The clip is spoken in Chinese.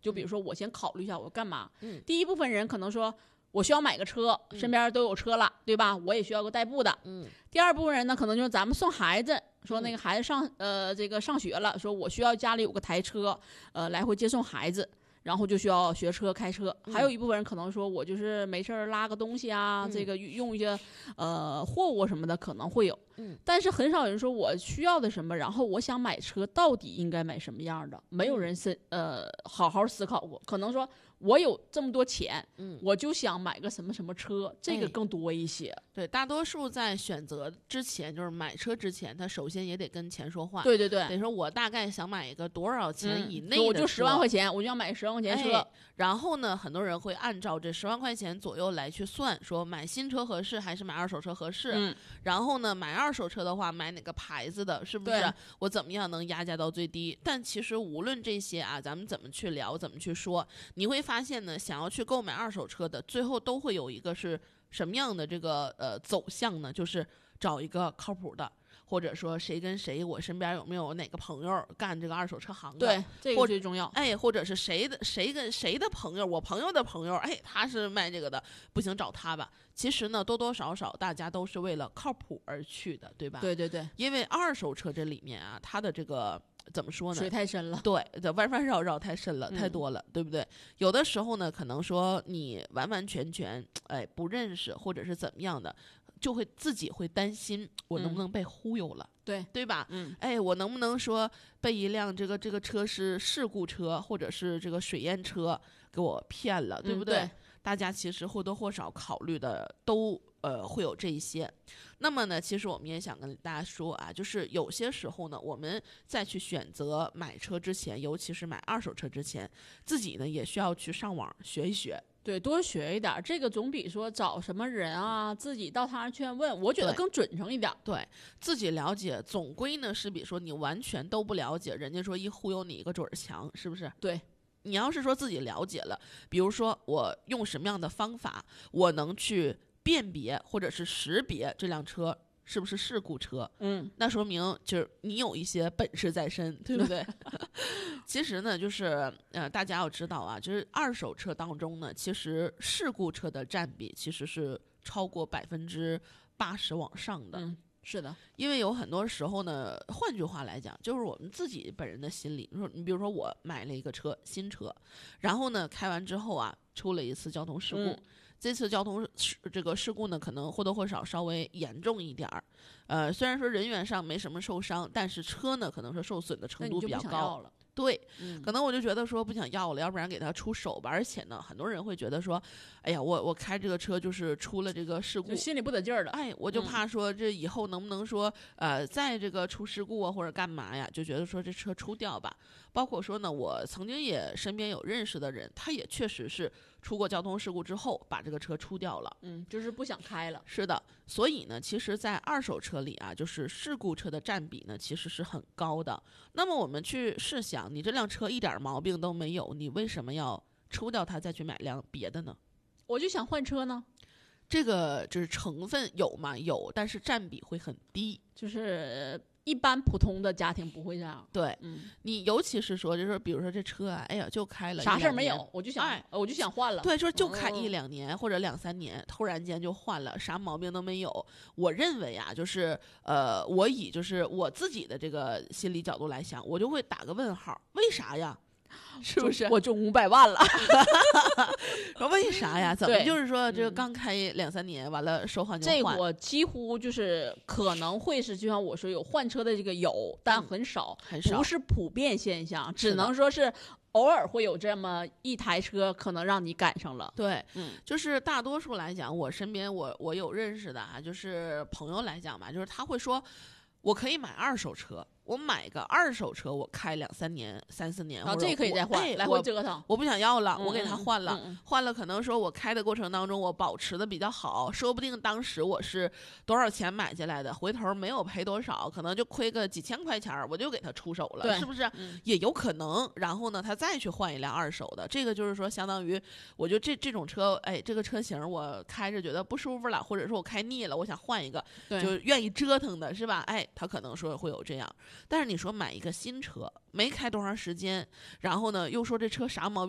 就比如说我先考虑一下我干嘛。第一部分人可能说我需要买个车，身边都有车了，对吧？我也需要个代步的。第二部分人呢，可能就是咱们送孩子，说那个孩子上学了，说我需要家里有个台车，来回接送孩子。然后就需要学车开车，还有一部分人可能说我就是没事拉个东西啊，这个用一些货物什么的可能会有，但是很少人说我需要的什么，然后我想买车到底应该买什么样的，没有人好好思考过，可能说我有这么多钱，我就想买个什么什么车，这个更多一些。 对，大多数在选择之前，就是买车之前，他首先也得跟钱说话。 对对对， 得说我大概想买一个多少钱以内的车， 我就10万块钱，我就要买10万块钱车。 然后呢，很多人会按照这10万块钱左右来去算，说买新车合适还是买二手车合适。然后呢，买二手车的话，买哪个牌子的，是不是？我怎么样能压价到最低？但其实无论这些啊，咱们怎么去聊，怎么去说，你会发现呢，想要去购买二手车的，最后都会有一个是什么样的这个走向呢？就是找一个靠谱的，或者说谁跟谁，我身边有没有哪个朋友干这个二手车行的？ 对，这个最重要。 或者是谁跟谁的朋友，我朋友的朋友，他是卖这个的，不行找他吧。其实呢，多多少少大家都是为了靠谱而去的，对吧？ 对对对。 因为二手车这里面啊，它的这个怎么说呢？ 水太深了。 对，弯弯绕绕太深了，太多了，对不对？有的时候呢，可能说你完完全全不认识，或者是怎么样的，就会自己会担心我能不能被忽悠了，对吧？我能不能说被一辆这个车是事故车，或者是这个水验车给我骗了，对不对？大家其实或多或少考虑的都会有这一些。那么呢，其实我们也想跟大家说啊，就是有些时候呢，我们再去选择买车之前，尤其是买二手车之前，自己呢也需要去上网学一学。 对，多学一点，这个总比说找什么人啊，自己到他那去问，我觉得更准成一点。 对，自己了解，总归呢是比说你完全都不了解，人家说一忽悠你一个准儿强，是不是？ 对。 你要是说自己了解了，比如说我用什么样的方法，我能去辨别或者是识别这辆车是不是事故车，那说明就是你有一些本事在身，对不对？其实呢，就是大家要知道啊，就是二手车当中呢，其实事故车的占比其实是超过80%往上的。 是的， 因为有很多时候呢，换句话来讲，就是我们自己本人的心理。你比如说我买了一个车，新车，然后呢开完之后啊，出了一次交通事故。这次交通这个事故呢，可能或多或少稍微严重一点儿。虽然说人员上没什么受伤，但是车呢可能说受损的程度比较高。对，可能我就觉得说不想要了，要不然给他出手吧。而且呢，很多人会觉得说，哎呀，我开这个车就是出了这个事故， 就心里不得劲儿了。 我就怕说这以后能不能说在这个出事故啊或者干嘛呀，就觉得说这车出掉吧。包括说呢，我曾经也身边有认识的人，他也确实是出过交通事故之后把这个车出掉了， 就是不想开了。 是的，所以呢，其实在二手车里啊，就是事故车的占比呢其实是很高的。那么我们去试想，你这辆车一点毛病都没有，你为什么要出掉它再去买辆别的呢？ 我就想换车呢。 这个就是成分有吗？有，但是占比会很低， 就是一般普通的家庭不会这样。 对，你尤其是说，就是比如说这车啊，哎呀，就开了啥事儿没有，我就想换了。 对，说就开1-2年或者2-3年，突然间就换了，啥毛病都没有。我认为啊，就是我以就是我自己的这个心理角度来想，我就会打个问号，为啥呀？是不是我中500万了？ 说为啥呀？怎么就是说这个刚开2-3年，完了说换就换？ 这我几乎就是可能会是，就像我说有换车的这个有，但很少，不是普遍现象，只能说是偶尔会有这么一台车可能让你赶上了。 对，就是大多数来讲，我身边我有认识的啊，就是朋友来讲吧，就是他会说，我可以买二手车。我买个二手车，我开2-3年、3-4年， 这个可以再换，来回折腾。 我不想要了，我给他换了，换了可能说我开的过程当中我保持的比较好，说不定当时我是多少钱买进来的，回头没有赔多少，可能就亏个几千块钱，我就给他出手了，是不是？也有可能。然后呢，他再去换一辆二手的，这个就是说相当于，我就这种车，这个车型我开着觉得不舒服了，或者说我开腻了，我想换一个，就愿意折腾的是吧？他可能说会有这样。但是你说买一个新车，没开多长时间，然后呢又说这车啥毛病